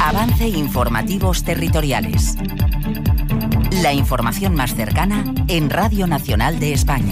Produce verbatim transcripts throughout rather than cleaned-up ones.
Avance Informativos Territoriales. La información más cercana en Radio Nacional de España.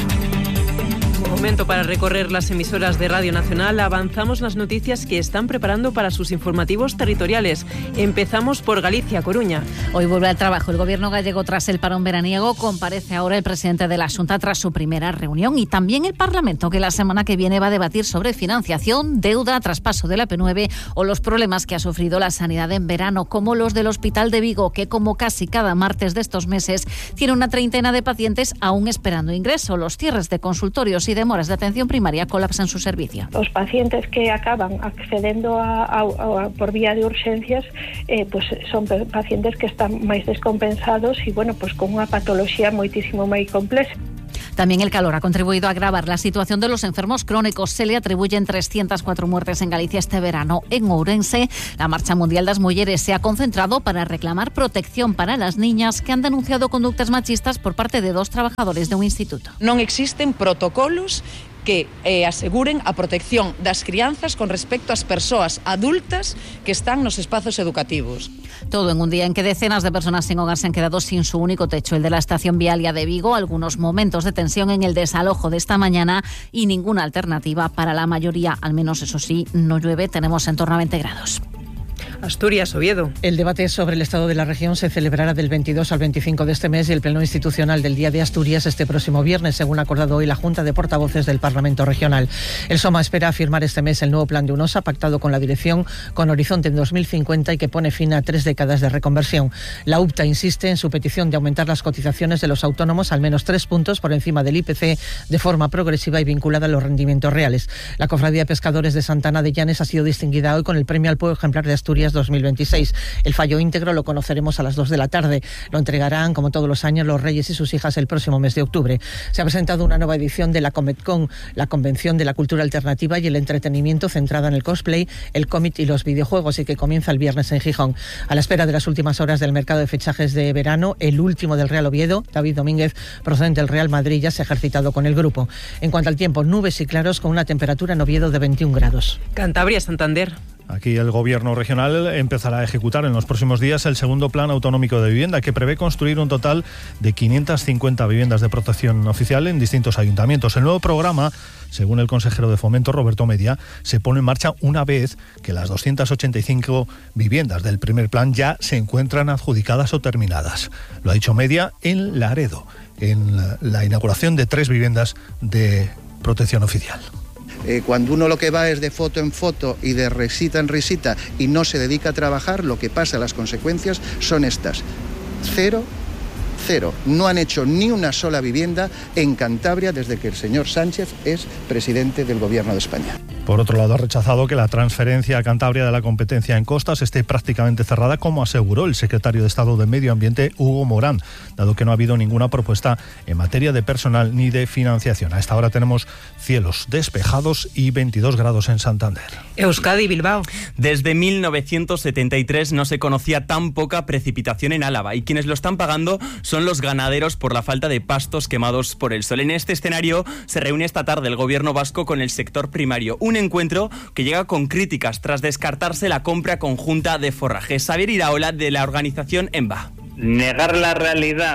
Momento para recorrer las emisoras de Radio Nacional. Avanzamos las noticias que están preparando para sus informativos territoriales. Empezamos por Galicia, Coruña. Hoy vuelve al trabajo el gobierno gallego tras el parón veraniego. Comparece ahora el presidente de la Xunta tras su primera reunión y también el Parlamento, que la semana que viene va a debatir sobre financiación, deuda, traspaso de la P nueve o los problemas que ha sufrido la sanidad en verano, como los del Hospital de Vigo, que como casi cada martes de estos meses tiene una treintena de pacientes aún esperando ingreso. Los cierres de consultorios y demoras de atención primaria colapsan su servicio. Os pacientes que acaban accedendo a, a, a por vía de urxencias eh, pues son pacientes que están máis descompensados e, bueno, pues con unha patoloxía moitísimo moi complexa. También el calor ha contribuido a agravar la situación de los enfermos crónicos. Se le atribuyen trescientas cuatro muertes en Galicia este verano. En Ourense, la Marcha Mundial das Mulleres se ha concentrado para reclamar protección para las niñas que han denunciado conductas machistas por parte de dos trabajadores de un instituto. Non existen protocolos que eh, aseguren a protección das crianzas con respecto ás persoas adultas que están nos espazos educativos. Todo en un día en que decenas de personas sin hogar se han quedado sin su único techo, el de la estación viaria de Vigo, algunos momentos de tensión en el desalojo de esta mañana y ninguna alternativa para la mayoría, al menos eso sí, no llueve, tenemos en torno a veinte grados. Asturias, Oviedo. El debate sobre el estado de la región se celebrará del veintidós al veinticinco de este mes y el pleno institucional del Día de Asturias este próximo viernes, según ha acordado hoy la Junta de Portavoces del Parlamento Regional. El SOMA espera firmar este mes el nuevo plan de UNOSA, pactado con la dirección con horizonte en dos mil cincuenta y que pone fin a tres décadas de reconversión. La UPTA insiste en su petición de aumentar las cotizaciones de los autónomos al menos tres puntos por encima del I P C de forma progresiva y vinculada a los rendimientos reales. La Cofradía de Pescadores de Santana de Llanes ha sido distinguida hoy con el Premio al Pueblo Ejemplar de Asturias dos mil veintiséis. El fallo íntegro lo conoceremos a las dos de la tarde. Lo entregarán, como todos los años, los reyes y sus hijas el próximo mes de octubre. Se ha presentado una nueva edición de la CometCon, la Convención de la Cultura Alternativa y el Entretenimiento, centrada en el cosplay, el cómic y los videojuegos, y que comienza el viernes en Gijón. A la espera de las últimas horas del mercado de fichajes de verano, el último del Real Oviedo, David Domínguez, procedente del Real Madrid, ya se ha ejercitado con el grupo. En cuanto al tiempo, nubes y claros con una temperatura en Oviedo de veintiún grados. Cantabria, Santander. Aquí el Gobierno regional empezará a ejecutar en los próximos días el segundo Plan Autonómico de Vivienda, que prevé construir un total de quinientas cincuenta viviendas de protección oficial en distintos ayuntamientos. El nuevo programa, según el consejero de Fomento, Roberto Media, se pone en marcha una vez que las doscientas ochenta y cinco viviendas del primer plan ya se encuentran adjudicadas o terminadas. Lo ha dicho Media en Laredo, en la inauguración de tres viviendas de protección oficial. Eh, cuando uno lo que va es de foto en foto y de risita en risita y no se dedica a trabajar, lo que pasa, las consecuencias son estas. Cero, cero. No han hecho ni una sola vivienda en Cantabria desde que el señor Sánchez es presidente del Gobierno de España. Por otro lado, ha rechazado que la transferencia a Cantabria de la competencia en costas esté prácticamente cerrada, como aseguró el secretario de Estado de Medio Ambiente, Hugo Morán, dado que no ha habido ninguna propuesta en materia de personal ni de financiación. A esta hora tenemos cielos despejados y veintidós grados en Santander. Euskadi, Bilbao. Desde mil novecientos setenta y tres no se conocía tan poca precipitación en Álava, y quienes lo están pagando son los ganaderos por la falta de pastos quemados por el sol. En este escenario se reúne esta tarde el Gobierno vasco con el sector primario. Un encuentro que llega con críticas tras descartarse la compra conjunta de forrajes. Xavier Iraola, de la organización EMBA. Negar la realidad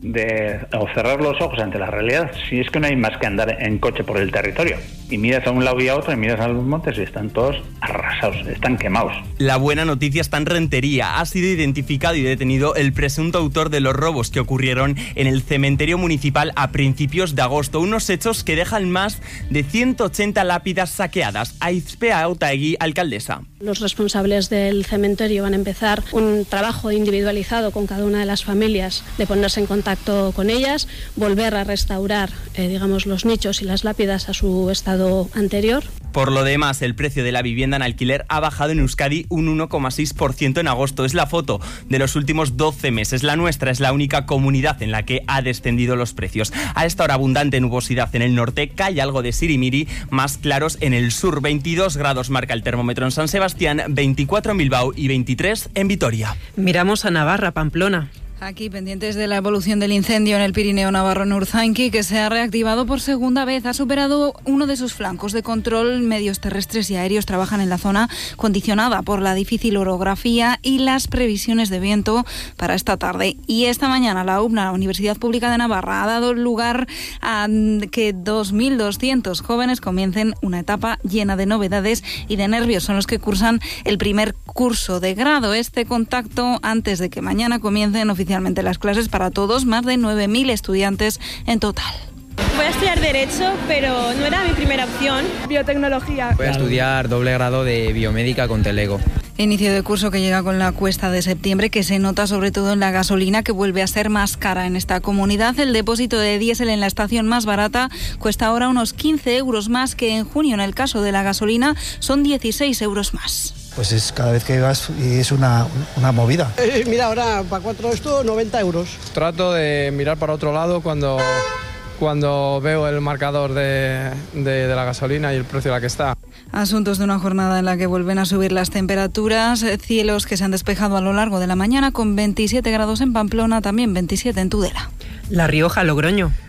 de, o cerrar los ojos ante la realidad, si es que no hay más que andar en coche por el territorio. Y miras a un lado y a otro, y miras a los montes y están todos arrasados, están quemados. La buena noticia está en Rentería. Ha sido identificado y detenido el presunto autor de los robos que ocurrieron en el cementerio municipal a principios de agosto. Unos hechos que dejan más de ciento ochenta lápidas saqueadas. Aizpea Otaegui, alcaldesa. Los responsables del cementerio van a empezar un trabajo individualizado con cada una de las familias, de ponerse en contacto con ellas, volver a restaurar, eh, digamos, los nichos y las lápidas a su estado anterior. Por lo demás, el precio de la vivienda en alquiler ha bajado en Euskadi un uno coma seis por ciento en agosto. Es la foto de los últimos doce meses. La nuestra es la única comunidad en la que ha descendido los precios. A esta hora, abundante nubosidad en el norte, cae algo de sirimiri, más claros en el sur. veintidós grados marca el termómetro en San Sebastián, veinticuatro en Bilbao y veintitrés en Vitoria. Miramos a Navarra, Pamplona. Aquí pendientes de la evolución del incendio en el Pirineo Navarro en Urzainqui, que se ha reactivado por segunda vez. Ha superado uno de sus flancos de control. Medios terrestres y aéreos trabajan en la zona condicionada por la difícil orografía y las previsiones de viento para esta tarde. Y esta mañana la U P N A, la Universidad Pública de Navarra, ha dado lugar a que dos mil doscientos jóvenes comiencen una etapa llena de novedades y de nervios. Son los que cursan el primer curso de grado. Este contacto antes de que mañana comiencen oficialmente las clases para todos, más de nueve mil estudiantes en total. Voy a estudiar Derecho, pero no era mi primera opción. Biotecnología. Voy a estudiar doble grado de Biomédica con Telego. Inicio de curso que llega con la cuesta de septiembre, que se nota sobre todo en la gasolina, que vuelve a ser más cara en esta comunidad. El depósito de diésel en la estación más barata cuesta ahora unos quince euros más que en junio. En el caso de la gasolina son dieciséis euros más. Pues es cada vez que vas y es una, una movida. Eh, mira, ahora para cuatro esto, noventa euros. Trato de mirar para otro lado cuando, cuando veo el marcador de, de, de la gasolina y el precio a la que está. Asuntos de una jornada en la que vuelven a subir las temperaturas, cielos que se han despejado a lo largo de la mañana con veintisiete grados en Pamplona, también veintisiete en Tudela. La Rioja, Logroño.